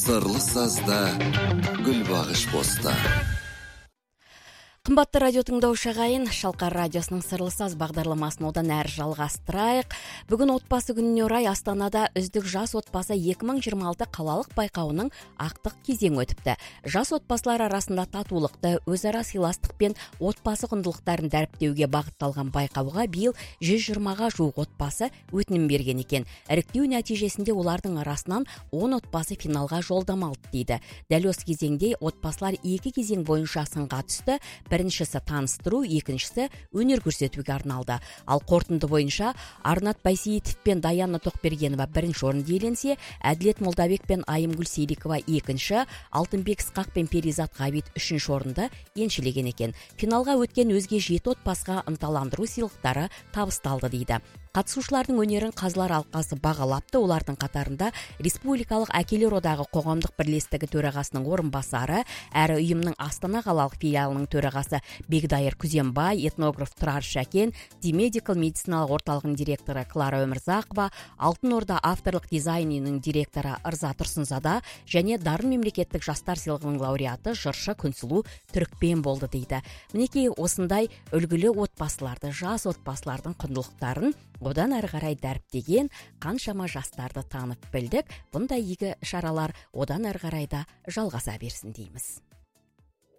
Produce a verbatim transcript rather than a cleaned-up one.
Сырлы сазда гүлбағыш боста. Қымбатты радио тыңдаушы ағайын, Шалқар радиосының Сырлы саз бағдарламасын одан әрі жалғастырайық. Бүгін отбасы күніне орай Астанада үздік жас отбасы екі мың жиырма алты қалалық байқауының ақтық кезеңі өтіпті. Жас отбасылар арасында татулықты, өзара сыйластық пен отбасы құндылықтарын дәріптеуге бағытталған байқауға биыл жүз жиырмаға жуық отбасы өтінім берген екен. Іріктеу нәтижесінде олардың арасынан он отбасы финалға жолдама алды дейді. Дәл осы кезеңде отбасылар екі кезең бойынша сынға түсті. Біріншісі таныстыру, екіншісі өнер көрсетуге арналды. Ал қорытынды бойынша Арнат Байсейітов пен Даяна Тоқбергенова бірінші орынды иеленсе, Әділет Молдабек пен Айымгүл Сейликова екінші, Алтынбек Ысқақ пен Перизат Ғабит үшінші орынды еншілеген екен. Финалға өткен өзге жеті отбасыға ынталандыру сыйлықтары табысталды дейді. Қатысушылардың өнерін Қазылар алқасы бағалапты. Олардың қатарында Республикалық әкелер одағы қоғамдық бірлестігі төрағасының орынбасары, әрі ұйымның Астана қалалық филиалының төрағасы Бегдайыр Күзембай, этнограф Тұрар Шәкен, Димедикал медициналық орталығының директоры Клара Өмірзақова, Алтын Орда авторлық дизайнінің директоры Ырза Тұрсынзада және Дарын мемлекеттік жастар сыйлығының лауреаты жыршы Күнсұлу Түрікпен болды дейді. Мінекей осындай үлгілі отбасыларды, жас отбасылардың құндылықтарын одан әрі қарай дәріптеген қаншама жастарды танып білдік. Бұндай игі шаралар одан әрі қарай да жалғаса берсін дейміз.